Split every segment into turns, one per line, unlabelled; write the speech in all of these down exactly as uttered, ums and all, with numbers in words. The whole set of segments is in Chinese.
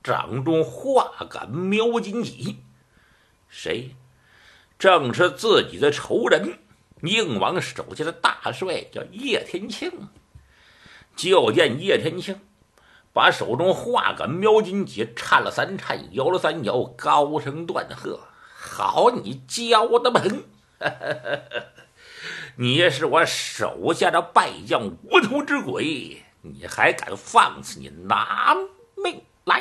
掌中画杆瞄金戟，谁？正是自己的仇人，宁王手下的大帅，叫叶天庆。就见叶天庆把手中画杆瞄金戟颤了三颤，摇了三摇，高声断喝：“好你焦的鹏！你是我手下的败将，无头之鬼，你还敢放肆你拿命来！”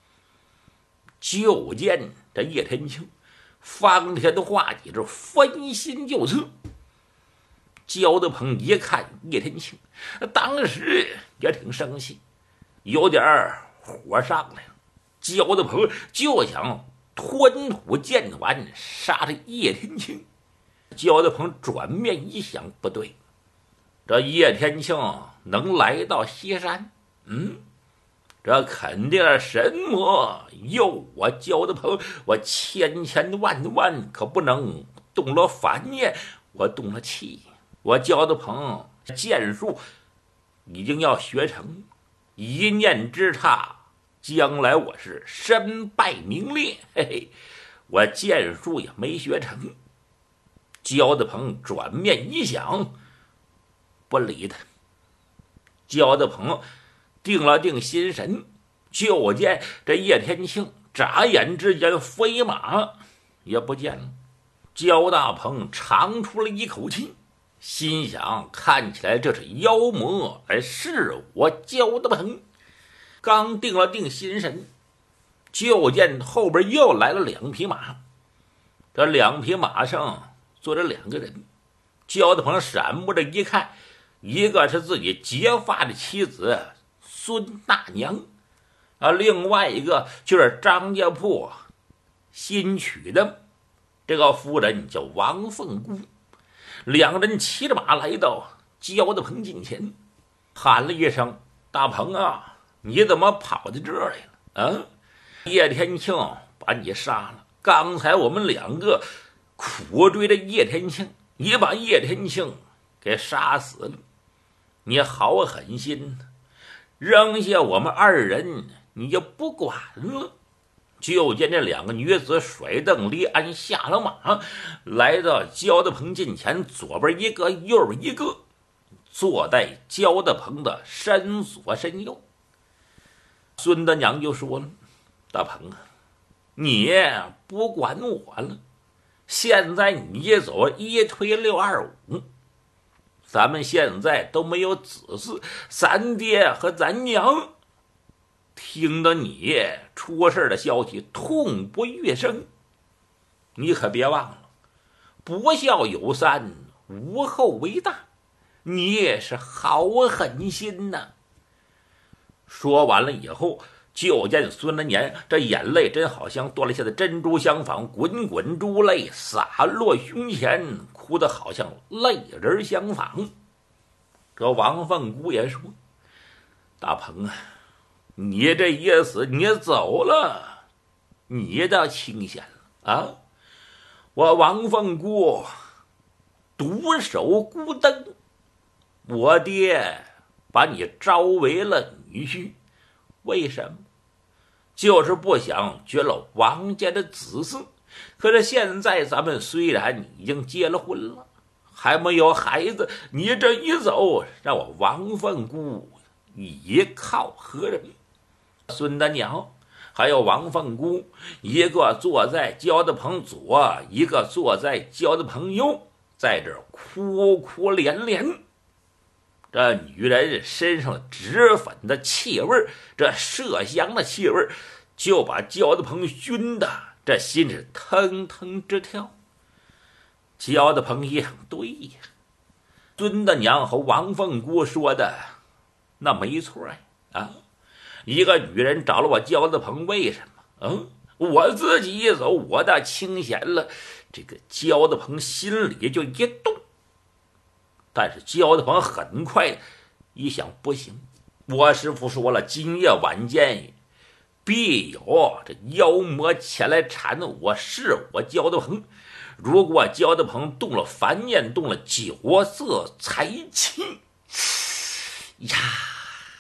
就见这叶天庆方天画戟，这分心就刺。焦德鹏一看叶天庆，当时也挺生气，有点火上来了。焦德鹏就想吞吐剑丸杀这叶天庆。焦德鹏转面一想，不对，这叶天庆能来到西山，嗯，这肯定是神魔。哟，我焦德鹏，我千千万万可不能动了凡念，我动了气。我焦德鹏剑术已经要学成，一念之差，将来我是身败名裂。嘿嘿，我剑术也没学成。焦德鹏转面一想，不理他。焦德鹏定了定心神，就见这叶天庆眨眼之间飞马也不见了。焦大鹏长出了一口气，心想看起来这是妖魔来是我焦德鹏。刚定了定心神，就见后边又来了两匹马。这两匹马上坐着两个人。焦德鹏闪目着一看，一个是自己结发的妻子孙大娘啊，另外一个就是张家铺新娶的这个夫人，叫王凤姑。两人骑着马来到焦德鹏近前，喊了一声：“大鹏啊，你怎么跑到这儿来了？啊，叶天庆把你杀了。刚才我们两个苦追着叶天庆，你把叶天庆给杀死了，你好狠心，扔下我们二人你就不管了。”就见这两个女子甩蹬离鞍，下了马，来到焦德鹏近前，左边一个，右边一个，坐在焦德鹏的身左身右。孙大娘就说了：“大鹏啊，你不管我了，现在你走一推六二五，咱们现在都没有子嗣，咱爹和咱娘听到你出事的消息，痛不欲生。你可别忘了，不孝有三，无后为大。你也是好狠心呐！”说完了以后，就见孙大年这眼泪真好像断了下的珍珠相仿，滚滚珠泪洒落胸前，哭得好像泪人相仿。这王凤姑也说：“大鹏啊，你这一死，你走了，你倒清闲了啊！我王凤姑独守孤灯，我爹把你招为了女婿，为什么？就是不想绝了王家的子嗣。可是现在咱们虽然已经结了婚了，还没有孩子，你这一走，让我王凤姑依靠何人？”孙大娘还有王凤姑，一个坐在焦德鹏左，一个坐在焦德鹏右，在这哭哭连连。这女人身上脂粉的气味，这麝香的气味，就把焦德鹏熏的这心是腾腾直跳。焦德鹏一想，对呀，孙大娘和王凤姑说的那没错呀，啊，一个女人找了我焦德鹏，为什么？嗯，我自己一走，我倒清闲了。这个焦德鹏心里就一动，但是焦德鹏很快一想，不行，我师父说了，今夜晚间必有这妖魔前来缠我，是我焦德鹏。如果焦德鹏动了凡念，动了酒色财气呀，这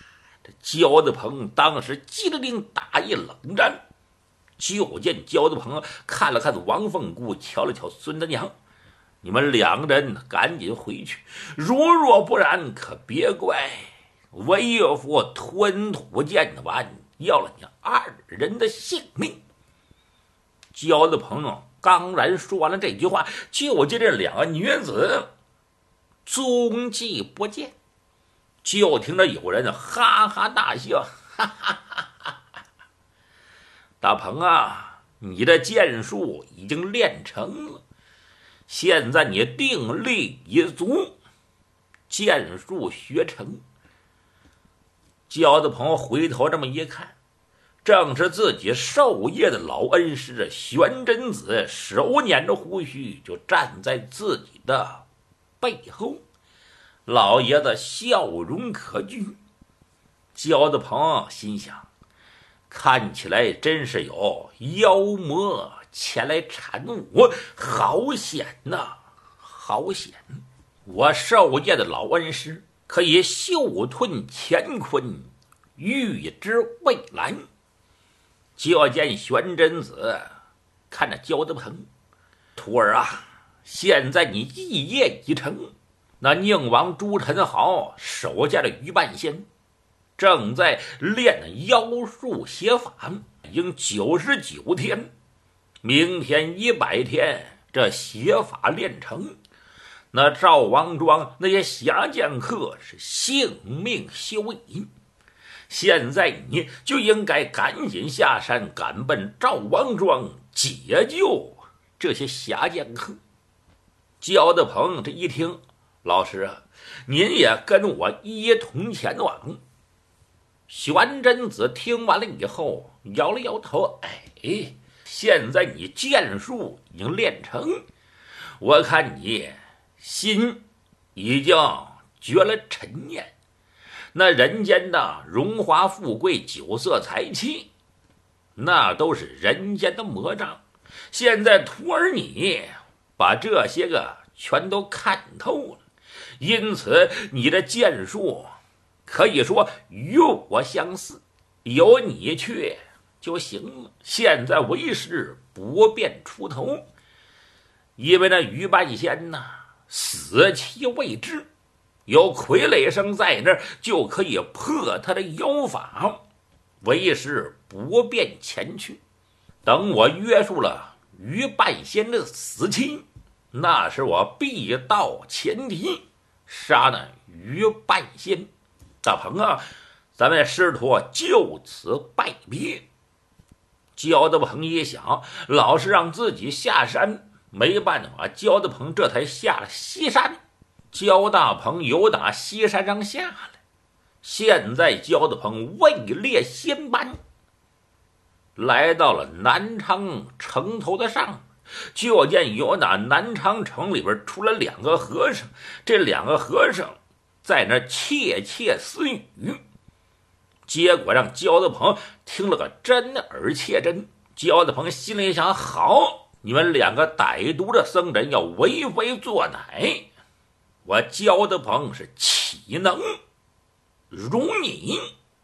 焦德鹏当时机灵打一冷战，就见焦德鹏看了看王凤姑，瞧了瞧孙德娘，你们两人赶紧回去，如若不然，可别怪为岳父吞吐剑丸，要了你二人的性命。焦德鹏刚然说完了这句话，就见这两个女子踪迹不见，就听着有人哈哈大笑，哈哈哈哈哈！大鹏啊，你的剑术已经练成了，现在你定力已足，剑术学成。焦德鹏回头这么一看，正是自己授业的老恩师玄真子，手捻着胡须就站在自己的背后，老爷子笑容可掬。焦德鹏心想，看起来真是有妖魔前来缠我，好险呐，好险！我授业的老恩师可以嗅吞乾坤，预知未来。就见玄真子看着焦德鹏，徒儿啊，现在你一业已成，那宁王朱宸濠手下的于半仙正在练妖术邪法，已经九十九天，明天一百天，这邪法练成，那赵王庄那些侠剑客是性命休矣。现在你就应该赶紧下山，赶奔赵王庄，解救这些侠剑客。焦德鹏这一听，老师啊，您也跟我一同前往。玄真子听完了以后摇了摇头，哎，现在你剑术已经练成，我看你心已经绝了尘念，那人间的荣华富贵酒色财气，那都是人间的魔障，现在徒儿你把这些个全都看透了，因此你的剑术可以说与我相似，有你去就行了。现在为时不便出头，因为那于半仙呐，死期未至，有傀儡生在那儿，就可以破他的妖法，为时不便前去。等我约束了于半仙的死期，那是我必到前敌，杀那于半仙。大鹏啊，咱们师徒就此拜别。焦德鹏一想，老是让自己下山，没办法，焦德鹏这才下了西山。焦大鹏由打西山上下来，现在焦德鹏位列仙班，来到了南昌城头的上面，就见有那南昌城里边出来两个和尚，这两个和尚在那窃窃私语，结果让焦德鹏听了个真而切真。焦德鹏心里想，好，你们两个歹毒的僧人要为非作歹，我焦德鹏是岂能容你？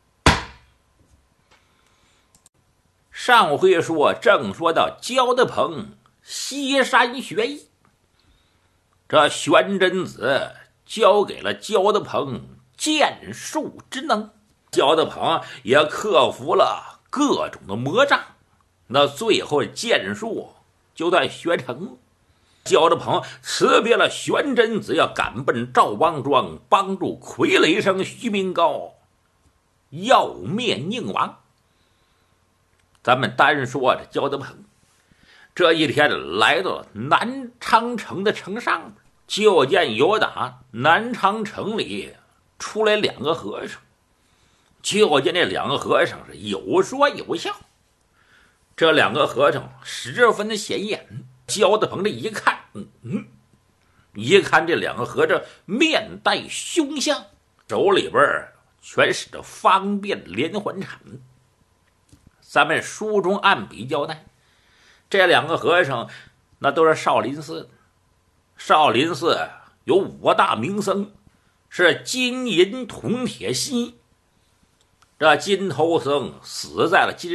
上回说正说到焦德鹏西山学艺，这玄真子交给了焦德鹏剑术之能，焦德鹏也克服了各种的魔障，那最后剑术就算学成。焦德鹏辞别了玄真子，要赶奔赵王庄，帮助傀儡生徐明高要灭宁王。咱们单说这焦德鹏这一天来到了南昌城的城上，就见有打南昌城里出来两个和尚，就见这两个和尚是有说有笑，这两个和尚十分的显眼。焦德鹏这一看，嗯，一看这两个和尚面带凶相，手里边全是这方便连环铲。咱们书中按笔交代，这两个和尚那都是少林寺的。少林寺有五大名僧，是金银铜铁锡， 这金头僧死在了金